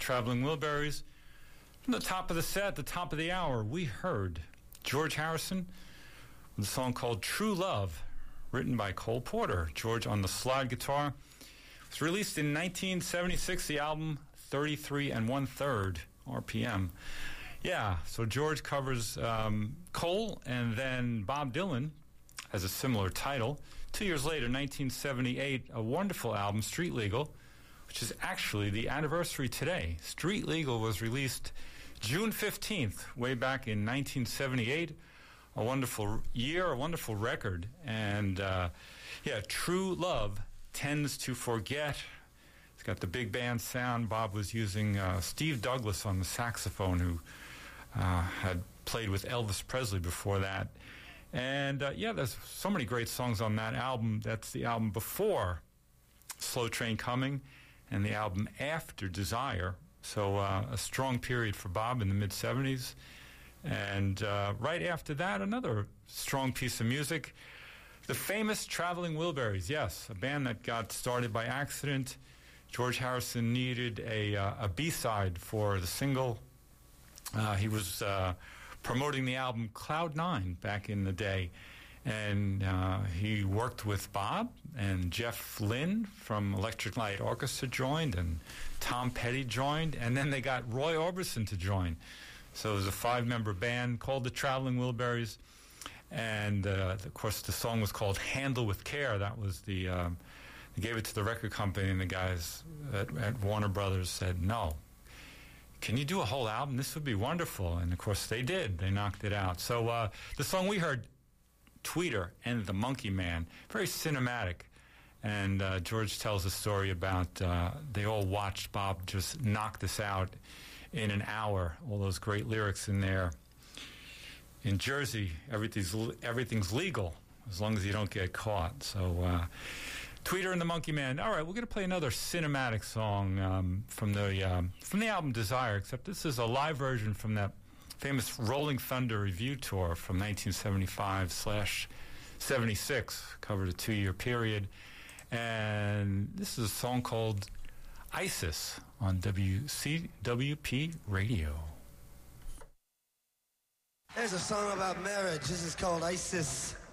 Traveling Wilburys. From the top of the set, the top of the hour, we heard George Harrison with a song called True Love, written by Cole Porter. George on the slide guitar. It was released in 1976, the album 33 1/3 RPM. Yeah, so George covers Cole, and then Bob Dylan has a similar title. 2 years later, 1978, a wonderful album, Street Legal, which is actually the anniversary today. Street Legal was released June 15th, way back in 1978. A wonderful year, a wonderful record. And, True Love Tends to Forget. It's got the big band sound. Bob was using Steve Douglas on the saxophone, who had played with Elvis Presley before that. And, there's so many great songs on that album. That's the album before Slow Train Coming and the album after Desire. So a strong period for Bob in the mid-'70s. And right after that, another strong piece of music. The famous Traveling Wilburys, yes, a band that got started by accident. George Harrison needed a B-side for the single. He was promoting the album Cloud 9 back in the day. And he worked with Bob, and Jeff Lynne from Electric Light Orchestra joined, and Tom Petty joined, and then they got Roy Orbison to join. So it was a 5-member band called the Traveling Wilburys, and of course the song was called Handle with Care. That was they gave it to the record company, and the guys at Warner Brothers said, no, can you do a whole album? This would be wonderful. And of course they did. They knocked it out. So the song we heard, Tweeter and the Monkey Man, very cinematic. And George tells a story about they all watched Bob just knock this out in an hour. All those great lyrics in there. In Jersey, everything's legal as long as you don't get caught. So Tweeter and the Monkey Man. All right, we're going to play another cinematic song from the album Desire, except this is a live version from that famous Rolling Thunder Review Tour from 1975/76, covered a 2-year period. And this is a song called Isis on WCWP Radio. There's a song about marriage. This is called Isis.